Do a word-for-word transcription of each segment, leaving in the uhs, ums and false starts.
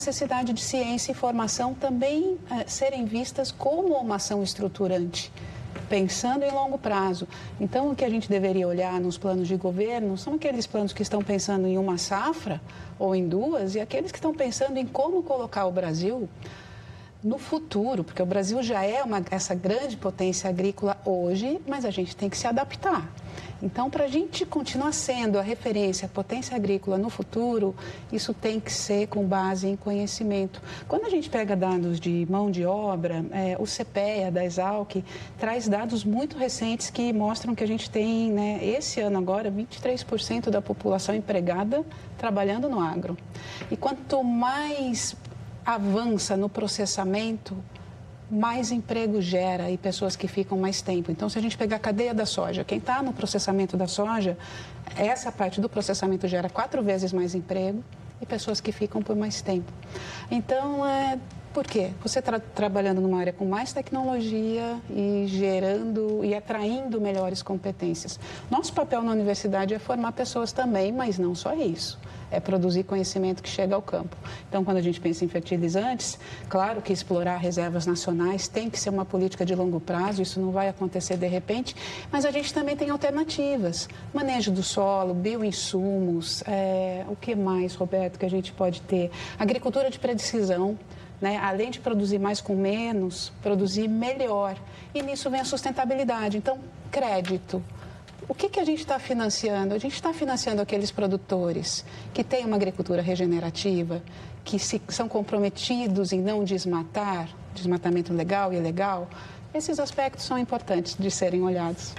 necessidade de ciência e formação também é, serem vistas como uma ação estruturante, pensando em longo prazo. Então, o que a gente deveria olhar nos planos de governo são aqueles planos que estão pensando em uma safra ou em duas, e aqueles que estão pensando em como colocar o Brasil no futuro, porque o Brasil já é uma, essa grande potência agrícola hoje, mas a gente tem que se adaptar. Então, para a gente continuar sendo a referência, a potência agrícola no futuro, isso tem que ser com base em conhecimento. Quando a gente pega dados de mão de obra, é, o CEPEA da Exalc traz dados muito recentes que mostram que a gente tem, né, esse ano agora, vinte e três por cento da população empregada trabalhando no agro. E quanto mais avança no processamento, mais emprego gera e pessoas que ficam mais tempo. Então, se a gente pegar a cadeia da soja, quem está no processamento da soja, essa parte do processamento gera quatro vezes mais emprego e pessoas que ficam por mais tempo. Então, é, por quê? Você está trabalhando numa área com mais tecnologia e gerando e atraindo melhores competências. Nosso papel na universidade é formar pessoas também, mas não só isso. É produzir conhecimento que chega ao campo. Então, quando a gente pensa em fertilizantes, claro que explorar reservas nacionais tem que ser uma política de longo prazo, isso não vai acontecer de repente, mas a gente também tem alternativas. Manejo do solo, bioinsumos, é, o que mais, Roberto, que a gente pode ter? Agricultura de precisão. Né? Além de produzir mais com menos, produzir melhor. E nisso vem a sustentabilidade. Então, crédito. O que, que a gente está financiando? A gente está financiando aqueles produtores que têm uma agricultura regenerativa, que se, são comprometidos em não desmatar, desmatamento legal e ilegal. Esses aspectos são importantes de serem olhados.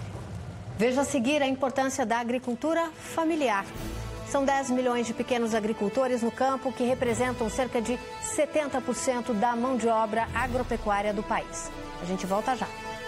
Veja a seguir a importância da agricultura familiar. São dez milhões de pequenos agricultores no campo que representam cerca de setenta por cento da mão de obra agropecuária do país. A gente volta já.